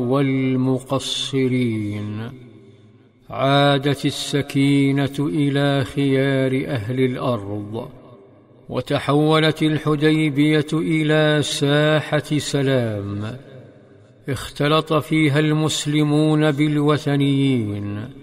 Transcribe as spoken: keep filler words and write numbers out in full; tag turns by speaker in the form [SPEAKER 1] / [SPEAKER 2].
[SPEAKER 1] والمقصرين. عادت السكينة إلى خيار أهل الأرض، وتحولت الحديبية إلى ساحة سلام اختلط فيها المسلمون بالوثنيين